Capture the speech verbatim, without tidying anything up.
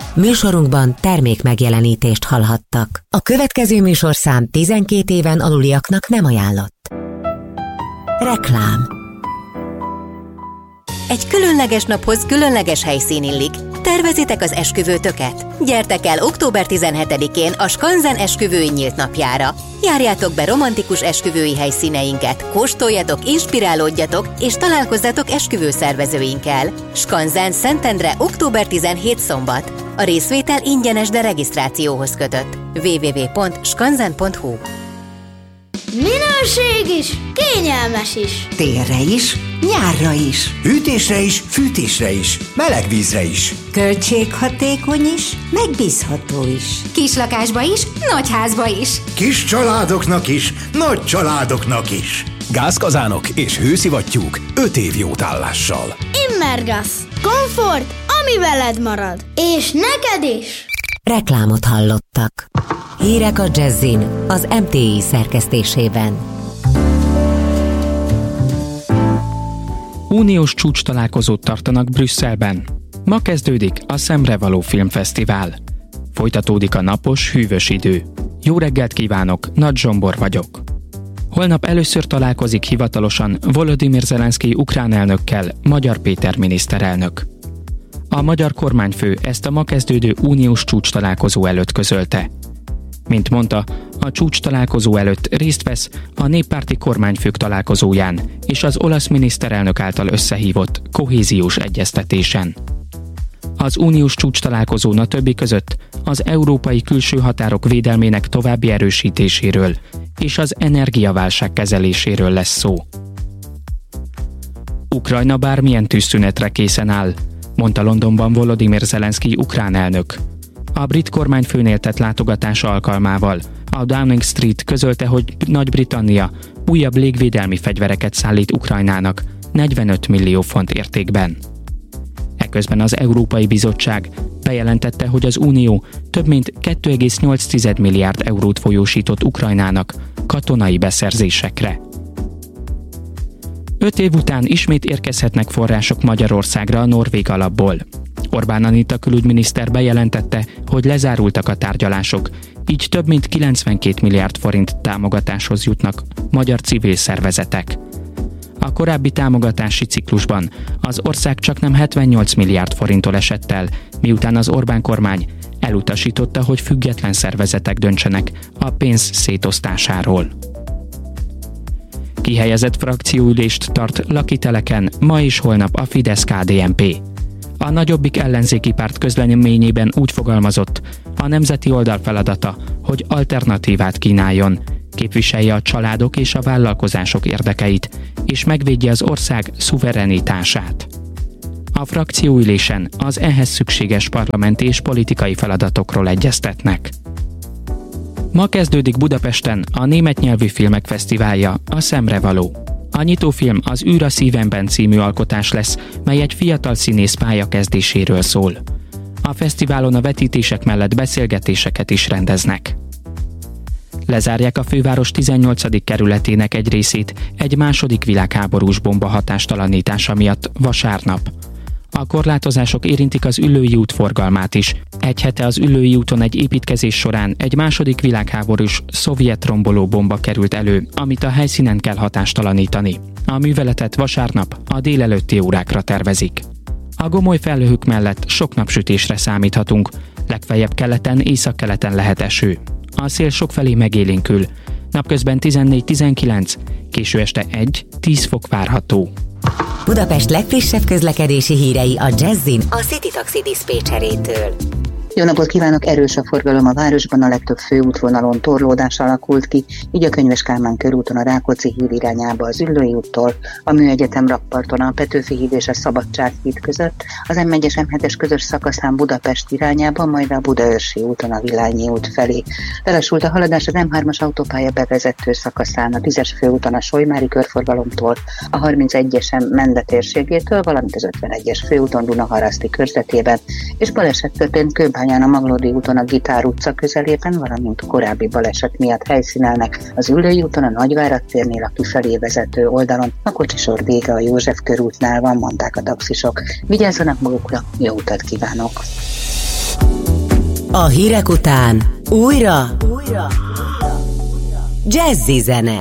Műsorunkban termék megjelenítést hallhattak. A következő műsorszám tizenkét éven aluliaknak nem ajánlott. Reklám. Egy különleges naphoz különleges helyszín illik. Tervezitek az esküvőtöket? Gyertek el október tizenhetedikén a Skanzen esküvői nyílt napjára. Járjátok be romantikus esküvői helyszíneinket, kóstoljatok, inspirálódjatok és találkozzatok esküvőszervezőinkkel. Skanzen, Szentendre, október tizenhetedike szombat. A részvétel ingyenes, de regisztrációhoz kötött. double-u double-u double-u pont skanzen pont hu. Minőség is, kényelmes is. Télre is, nyárra is. Hűtésre is, fűtésre is, meleg vízre is. Költséghatékony is, megbízható is. Kislakásba is, nagyházba is. Kis családoknak is, nagy családoknak is. Gázkazánok és hőszivattyúk öt év jótállással. Immergas. Komfort, ami veled marad. És neked is. Reklámot hallottak. Hírek a Jazzin az em té i szerkesztésében. Uniós csúcstalálkozót tartanak Brüsszelben. Ma kezdődik a Szemrevaló Filmfesztivál. Folytatódik a napos, hűvös idő. Jó reggelt kívánok, Nagy Zsombor vagyok. Holnap először találkozik hivatalosan Volodymyr Zelenszky ukrán elnökkel Magyar Péter miniszterelnök. A magyar kormányfő ezt a ma kezdődő uniós csúcstalálkozó előtt közölte. Mint mondta, a csúcstalálkozó előtt részt vesz a néppárti kormányfők találkozóján és az olasz miniszterelnök által összehívott kohéziós egyeztetésen. Az uniós csúcstalálkozón a többi között az európai külső határok védelmének további erősítéséről és az energiaválság kezeléséről lesz szó. Ukrajna bármilyen tűzszünetre készen áll, mondta Londonban Volodymyr Zelenszky ukrán elnök. A brit kormányfőnél tett látogatása alkalmával a Downing Street közölte, hogy Nagy-Britannia újabb légvédelmi fegyvereket szállít Ukrajnának negyvenöt millió font értékben. Eközben az Európai Bizottság bejelentette, hogy az Unió több mint két egész nyolc milliárd eurót folyósított Ukrajnának katonai beszerzésekre. Öt év után ismét érkezhetnek források Magyarországra a norvég alapból. Orbán Anita külügyminiszter bejelentette, hogy lezárultak a tárgyalások, így több mint kilencvenkét milliárd forint támogatáshoz jutnak magyar civil szervezetek. A korábbi támogatási ciklusban az ország csaknem hetvennyolc milliárd forinttól esett el, miután az Orbán kormány elutasította, hogy független szervezetek döntsenek a pénz szétosztásáról. Kihelyezett frakcióülést tart Lakiteleken ma és holnap a Fidesz-ká dé en pé. A nagyobbik ellenzéki párt közleményében úgy fogalmazott, a nemzeti oldal feladata, hogy alternatívát kínáljon, képviselje a családok és a vállalkozások érdekeit, és megvédje az ország szuverenitását. A frakcióülésen az ehhez szükséges parlamenti és politikai feladatokról egyeztetnek. Ma kezdődik Budapesten a német nyelvű filmek fesztiválja, a Szemrevaló. A nyitófilm az Űr a szívemben című alkotás lesz, mely egy fiatal színész pályakezdéséről szól. A fesztiválon a vetítések mellett beszélgetéseket is rendeznek. Lezárják a főváros tizennyolcadik kerületének egy részét egy második világháborús bomba hatástalanítása miatt vasárnap. A korlátozások érintik az Üllői út forgalmát is. Egy hete az Üllői úton egy építkezés során egy második világháborús szovjet romboló bomba került elő, amit a helyszínen kell hatástalanítani. A műveletet vasárnap a délelőtti órákra tervezik. A gomoly felhők mellett sok napsütésre számíthatunk, legfeljebb keleten, északkeleten lehet eső. A szél sokfelé megélénkül, napközben tizennégy-tizenkilenc, késő este egy-tíz fok várható. Budapest legfrissebb közlekedési hírei a Jazzin a City Taxi diszpécserétől. Jó napot kívánok! Erős a forgalom a városban, a legtöbb főútvonalon torlódás alakult ki, így a Könyves Kálmán körúton a Rákóczi híd irányába az Üllői úttól, a Műegyetem rakparton a Petőfi híd és a Szabadság híd között, az em egyes em hetes közös szakaszán Budapest irányába, majd a Budaörsi úton a Villányi út felé. Lelassult a haladás az em hármas autópálya bevezető szakaszán, a tízes főúton a Solymári körforgalomtól, a harmincegyesen Mende térségétől, valamint az ötvenegyes főúton Dunaharaszti körzetében, és baleset történt Kőbányán a Maglódi úton a Gitár utca közelében, valamint korábbi baleset miatt helyszínelnek az Üllői úton a Nagyvárad térnél a kifelé vezető oldalon, a kocsisor vége a József körútnál van, mondták a taxisok. Vigyázzanak magukra, jó utat kívánok! A hírek után újra, újra. Jazzy zene.